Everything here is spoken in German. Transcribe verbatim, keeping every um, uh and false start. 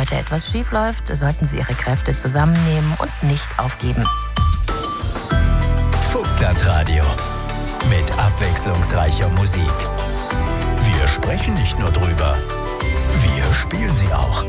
heute etwas schief läuft, sollten Sie Ihre Kräfte zusammennehmen und nicht aufgeben. Vogtland-Radio mit abwechslungsreicher Musik. Wir sprechen nicht nur drüber, wir spielen sie auch.